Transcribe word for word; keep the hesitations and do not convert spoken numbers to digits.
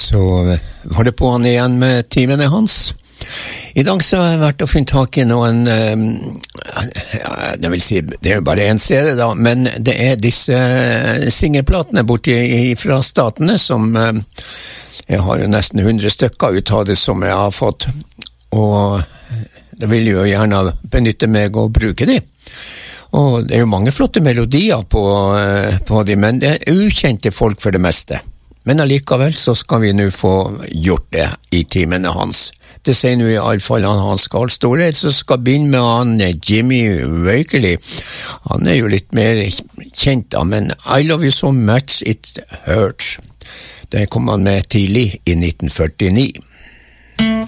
Så var det på han igjen med timene hans. I dag så har jeg vært og funnet tak i noen, ja, det vil si, det er jo bare en C D da, men det er disse singelplatene borte fra statene som, jeg har jo nesten hundre stykker ut av det som jeg har fått, og da vil jeg jo gjerne benytte meg og bruke de. Og det er jo mange flotte melodier på, på de, men det er ukjente folk for det meste. Men allikevel så skal vi nå få gjort det i timene hans. Det sier nå i alle fall han Hans Carl Storhed, så skal begynne med han Jimmy Wakely. Han er jo litt mer kjent da, men I Love You So Much It Hurts. Det kom han med tidlig i nitten førtini.